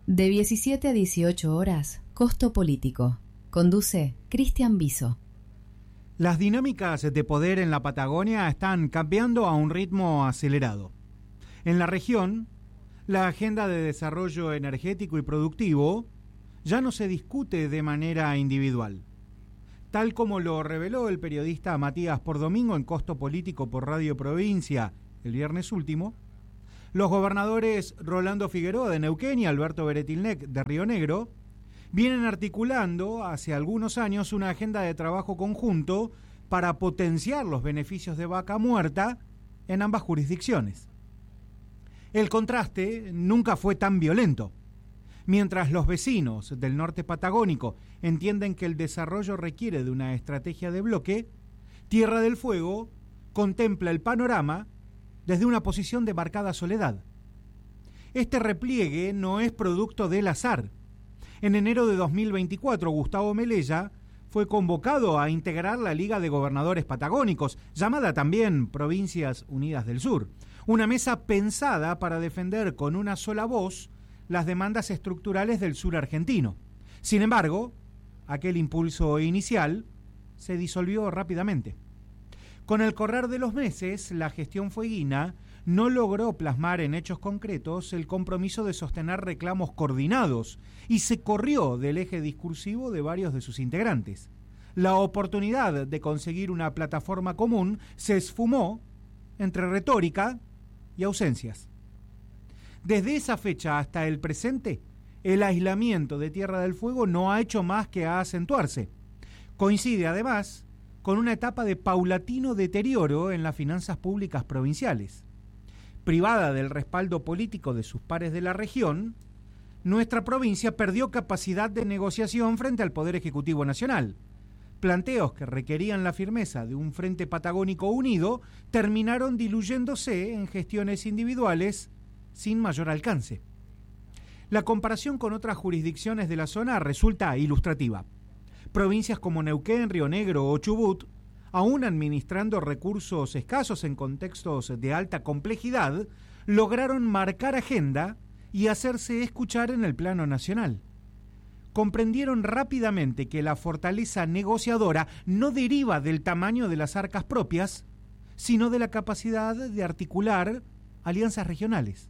De 17 a 18 horas, Costo Político. Conduce Cristian Viso. Las dinámicas de poder en la Patagonia están cambiando a un ritmo acelerado. En la región, la agenda de desarrollo energético y productivo ya no se discute de manera individual. Tal como lo reveló el periodista Matías Pordomingo en Costo Político por Radio Provincia el viernes último, los gobernadores Rolando Figueroa de Neuquén y Alberto Beretilnec de Río Negro vienen articulando hace algunos años una agenda de trabajo conjunto para potenciar los beneficios de vaca muerta en ambas jurisdicciones. El contraste nunca fue tan violento. Mientras los vecinos del norte patagónico entienden que el desarrollo requiere de una estrategia de bloque, Tierra del Fuego contempla el panorama desde una posición de marcada soledad. Este repliegue no es producto del azar. En enero de 2024, Gustavo Melella fue convocado a integrar la Liga de Gobernadores Patagónicos, llamada también Provincias Unidas del Sur, una mesa pensada para defender con una sola voz las demandas estructurales del sur argentino. Sin embargo, aquel impulso inicial se disolvió rápidamente. Con el correr de los meses, la gestión fueguina no logró plasmar en hechos concretos el compromiso de sostener reclamos coordinados y se corrió del eje discursivo de varios de sus integrantes. La oportunidad de conseguir una plataforma común se esfumó entre retórica y ausencias. Desde esa fecha hasta el presente, el aislamiento de Tierra del Fuego no ha hecho más que acentuarse. Coincide además con una etapa de paulatino deterioro en las finanzas públicas provinciales. Privada del respaldo político de sus pares de la región, nuestra provincia perdió capacidad de negociación frente al Poder Ejecutivo Nacional. Planteos que requerían la firmeza de un frente patagónico unido terminaron diluyéndose en gestiones individuales sin mayor alcance. La comparación con otras jurisdicciones de la zona resulta ilustrativa. Provincias como Neuquén, Río Negro o Chubut, aún administrando recursos escasos en contextos de alta complejidad, lograron marcar agenda y hacerse escuchar en el plano nacional. Comprendieron rápidamente que la fortaleza negociadora no deriva del tamaño de las arcas propias, sino de la capacidad de articular alianzas regionales.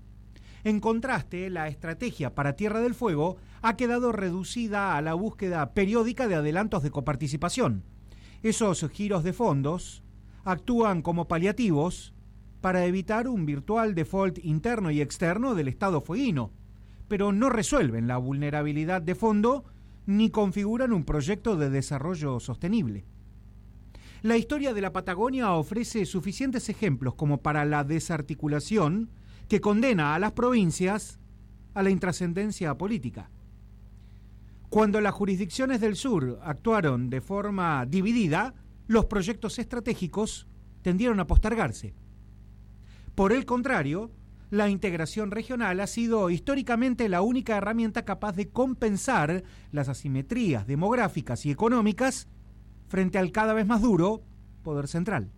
En contraste, la estrategia para Tierra del Fuego ha quedado reducida a la búsqueda periódica de adelantos de coparticipación. Esos giros de fondos actúan como paliativos para evitar un virtual default interno y externo del Estado fueguino, pero no resuelven la vulnerabilidad de fondo ni configuran un proyecto de desarrollo sostenible. La historia de la Patagonia ofrece suficientes ejemplos como para la desarticulación que condena a las provincias a la intrascendencia política. Cuando las jurisdicciones del sur actuaron de forma dividida, los proyectos estratégicos tendieron a postergarse. Por el contrario, la integración regional ha sido históricamente la única herramienta capaz de compensar las asimetrías demográficas y económicas frente al cada vez más duro poder central.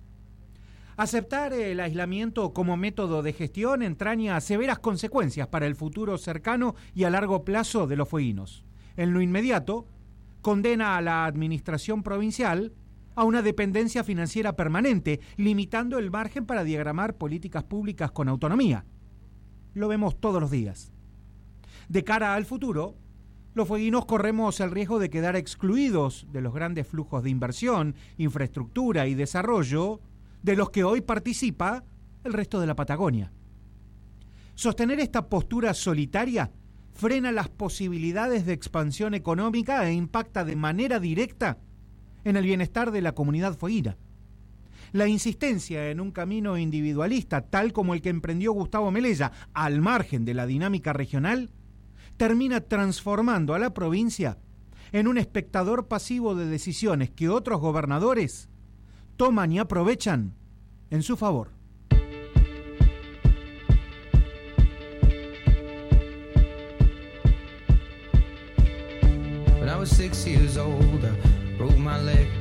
Aceptar el aislamiento como método de gestión entraña severas consecuencias para el futuro cercano y a largo plazo de los fueguinos. En lo inmediato, condena a la administración provincial a una dependencia financiera permanente, limitando el margen para diagramar políticas públicas con autonomía. Lo vemos todos los días. De cara al futuro, los fueguinos corremos el riesgo de quedar excluidos de los grandes flujos de inversión, infraestructura y desarrollo de los que hoy participa el resto de la Patagonia. Sostener esta postura solitaria frena las posibilidades de expansión económica e impacta de manera directa en el bienestar de la comunidad fueguina. La insistencia en un camino individualista, tal como el que emprendió Gustavo Melella, al margen de la dinámica regional, termina transformando a la provincia en un espectador pasivo de decisiones que otros gobernadores toman y aprovechan en su favor. When I was 6 years old, I broke my leg.